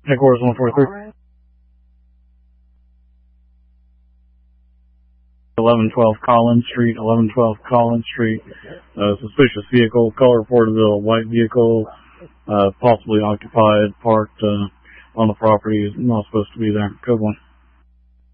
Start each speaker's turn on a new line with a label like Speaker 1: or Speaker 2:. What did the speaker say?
Speaker 1: Headquarters 143. 1112 Collins Street, 1112 Collins Street. Suspicious vehicle, color reported a white vehicle, possibly occupied, parked on the property. Is not supposed to be there. Code 1.